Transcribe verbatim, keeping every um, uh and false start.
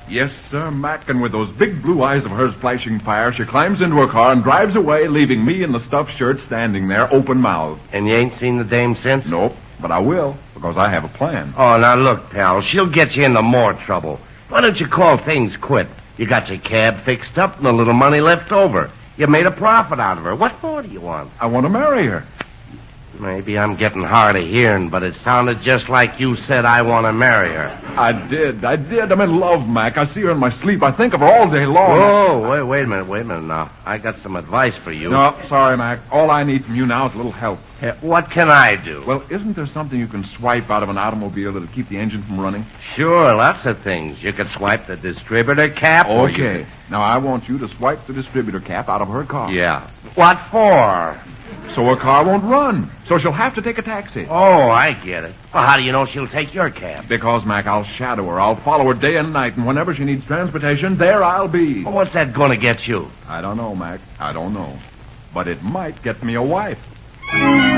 Yes, sir, Mac, and with those big blue eyes of hers flashing fire, she climbs into her car and drives away, leaving me in the stuffed shirt standing there, open-mouthed. And you ain't seen the dame since? Nope, but I will, because I have a plan. Oh, now look, pal, she'll get you into more trouble. Why don't you call things quit? You got your cab fixed up and a little money left over. You made a profit out of her. What more do you want? I want to marry her. Maybe I'm getting hard of hearing, but it sounded just like you said I want to marry her. I did, I did. I'm in love, Mac. I see her in my sleep. I think of her all day long. Oh, wait, wait a minute, wait a minute now. I got some advice for you. No, sorry, Mac. All I need from you now is a little help. Hey, what can I do? Well, isn't there something you can swipe out of an automobile that'll keep the engine from running? Sure, lots of things. You could swipe the distributor cap. or you Okay. could- Now, I want you to swipe the distributor cap out of her car. Yeah. What for? So her car won't run. So she'll have to take a taxi. Oh, I get it. Well, how do you know she'll take your cab? Because, Mac, I'll shadow her. I'll follow her day and night, and whenever she needs transportation, there I'll be. Well, what's that going to get you? I don't know, Mac. I don't know. But it might get me a wife.